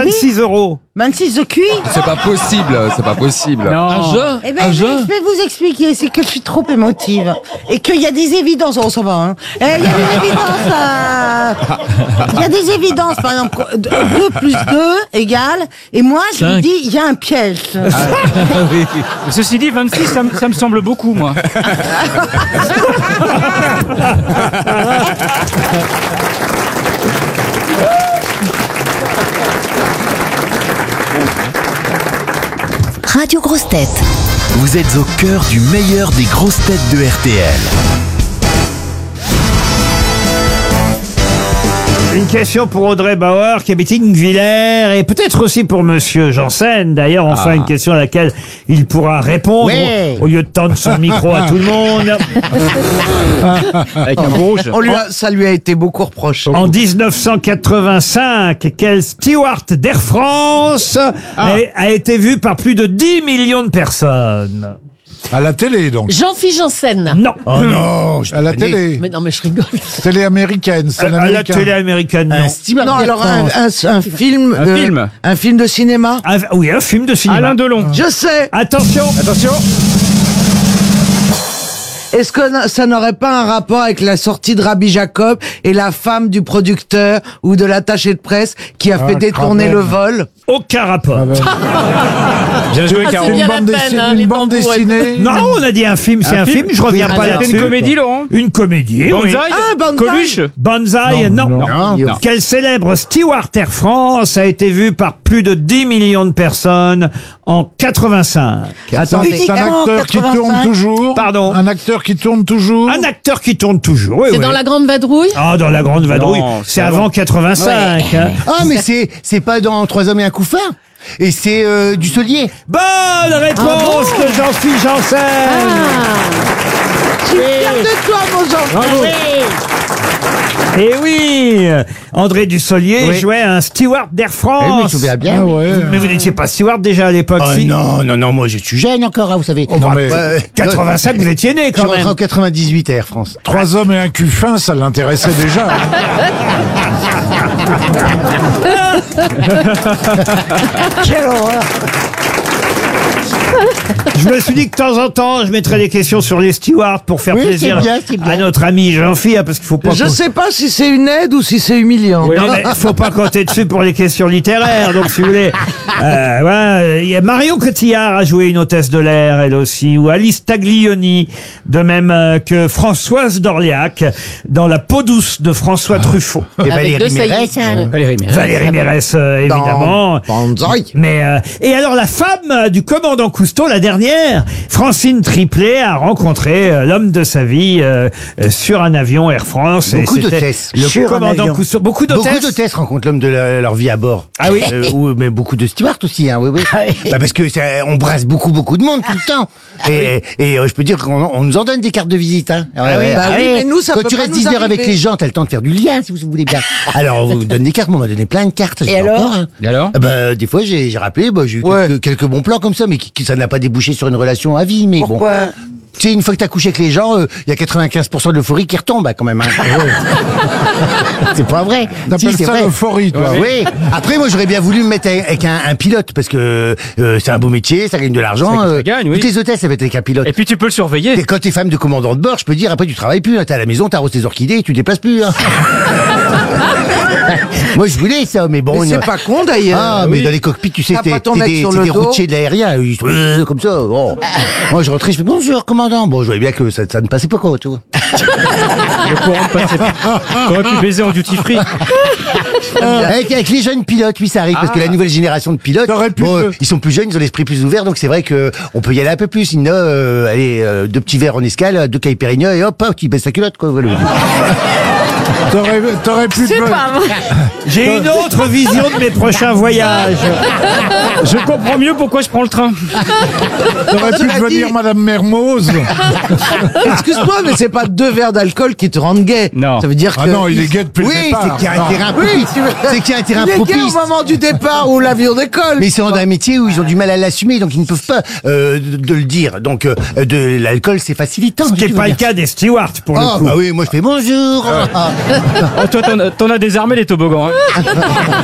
26 €. 26 de QI. C'est pas possible, c'est pas possible. Non. Un jeu. Eh ben, je vais vous expliquer, c'est que je suis trop émotive et qu'il y a des évidences. Oh, ça va, hein. Il y a des évidences. Il y a des évidences, par exemple, 2 plus 2 égale. Et moi, je me dis, il y a un piège. Ceci dit, 26, ça me semble beaucoup, moi. Radio Grosses Têtes. Vous êtes au cœur du meilleur des grosses têtes de RTL. Une question pour Audrey Bauer qui habite Ingvillers et peut-être aussi pour Monsieur Janssen. D'ailleurs, enfin une question à laquelle il pourra répondre au lieu de tendre son micro à tout le monde. Avec un rouge. Ça lui a été beaucoup reproché. En 1985, quel steward d'Air France a été vu par plus de 10 millions de personnes? À la télé, donc. Jean-Philippe Janssen. Non. Oh non, à la télé. Mais non, mais je rigole. Télé américaine, c'est À la américain. télé américaine, non. Non, alors un film. Un film. Un film de cinéma. Oui, un film de cinéma. Alain Delon. Je sais. Attention. Est-ce que ça n'aurait pas un rapport avec la sortie de Rabbi Jacob et la femme du producteur ou de l'attaché de presse qui a fait détourner le vol? Aucun rapport. Bien joué, c'est Caro. bien Une la bande peine, dessinée, hein, les une bande tambours et dessinée. Non, on a dit un film, c'est un film, je reviens pas C'était là-dessus. une comédie, Laurent. Une comédie, oui. Banzai. Ah, Banzai. Coluche. Banzai, non. Non. Quel célèbre steward Air France a été vu par plus de 10 millions de personnes en 85? Attendez. C'est un acteur qui 85. tourne toujours. Pardon. Un acteur qui tourne toujours. Un acteur qui tourne toujours, oui, C'est oui. dans la Grande Vadrouille. Ah, dans la Grande Vadrouille. Non, C'est c'est avant 85. hein. Ah, mais c'est pas dans 3 hommes et un couffin. Et c'est du Solier. Bonne réponse de Jean-Philippe Janssen. Je suis fier de toi, mon Jean. Et oui, André Dussolier jouait un steward d'Air Eh oui, France. je me souviens bien. Ah ouais. Mais vous n'étiez pas steward déjà à l'époque, Oh, si? non, moi je suis jeune encore, hein, vous savez. non, mais- 85, vous étiez né Je suis quand rentré même. en 98 à Air France. 3 hommes et un cul fin, ça l'intéressait déjà. Quelle horreur. Je me suis dit que de temps en temps, je mettrais des questions sur les stewards pour faire Oui, plaisir c'est bien. à notre ami Jean-Philippe, parce qu'il faut pas... Je qu'on- sais pas si c'est une aide ou si c'est humiliant. Non, mais faut pas compter dessus pour les questions littéraires, donc si vous voulez. Il y a Marion Cotillard a joué une hôtesse de l'air, elle aussi, ou Alice Taglioni, de même que Françoise d'Orliac, dans La peau douce de François Truffaut. Et Avec deux Mérès, saillies. Valérie Mérès. Valérie Mérès, évidemment. Banzai. Mais et alors la femme du commandant Cousteau, la dernière, Francine Triplet, a rencontré l'homme de sa vie sur un avion Air France. Et Beaucoup c'était d'hôtesses. Le Sur un commandant avion. Cousteau. Beaucoup Beaucoup d'hôtesses. d'hôtesses rencontrent l'homme de leur vie à bord. Ah oui. Mais beaucoup de stewards aussi, hein, oui. Bah parce que on brasse beaucoup de monde tout le temps. Et je peux dire qu'on nous en donne des cartes de visite, hein. Bah oui, mais nous, ça Quand peut tu pas restes nous 10 heures avec arriver. les gens, t'as le temps de faire du lien, si vous voulez bien. Alors, on vous donne des cartes, moi, on m'a donné plein de cartes. Et j'ai alors encore, hein. Et alors? Bah, des fois, j'ai rappelé, j'ai eu quelques bons plans comme ça, mais ça n'a pas débouché sur une relation à vie, mais bon. Pourquoi? Tu sais, une fois que t'as couché avec les gens, il y a 95% de l'euphorie qui retombe, hein, quand même. Hein. C'est pas vrai. T'appelles Si, c'est ça vrai. l'euphorie, toi. Oui. Après, moi, j'aurais bien voulu me mettre avec un pilote, parce que c'est un beau métier, ça gagne de l'argent. Ça gagne, oui. Toutes les hôtesses, ça va être avec un pilote. Et puis tu peux le surveiller. Et quand t'es femme de commandant de bord, je peux dire, après, tu travailles plus. Hein. T'es à la maison, t'arroses tes orchidées, tu te déplaces plus. Hein. Moi, je voulais ça, mais bon. Mais c'est pas con d'ailleurs. Ah, mais dans les cockpits, tu sais, T'as t'es pas ton mec des sur le dos. routiers de l'aérien, ils sont comme ça. Bon. Moi, je rentrais, je fais bonjour, commandant. Bon, je voyais bien que ça ne passait pas, quoi, tu vois. Le courant passait pas. T'aurais pu baiser en duty free. Avec les jeunes pilotes, oui, ça arrive, parce que la nouvelle génération de pilotes, T'aurais pu bon, te- ils sont plus jeunes, ils ont l'esprit plus ouvert, donc c'est vrai que on peut y aller un peu plus. Sinon, allez, 2 petits verres en escale, 2 caipirinha, et hop, tu baisses ta culotte, quoi. Voilà. T'aurais pu te... J'ai une autre vision de mes prochains voyages. Je comprends mieux pourquoi je prends le train. T'aurais pu Cela devenir dit- Madame Mermoz. Excuse-moi, mais c'est pas 2 verres d'alcool qui te rendent gay. Non. Ça veut dire que. Ah non, il est gay depuis Oui, le c'est départ. qu'il y a un terrain propice. C'est qu'il y a un terrain Il est gay propice. au moment du départ où l'avion décolle. Mais ils sont dans un métier où ils ont du mal à l'assumer, donc ils ne peuvent pas de le dire. Donc de l'alcool, c'est facilitant. Ce qui n'est pas le cas des stewards, pour le Ah coup. bah oui, moi je fais bonjour. Oh, toi, t'en as désarmé les toboggans. Hein.